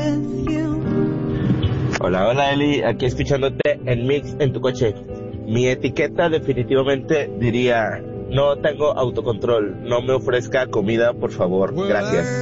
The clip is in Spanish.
Hola, hola Eli, aquí escuchándote en Mix en tu coche. Mi etiqueta definitivamente diría: no tengo autocontrol, no me ofrezca comida, por favor, gracias.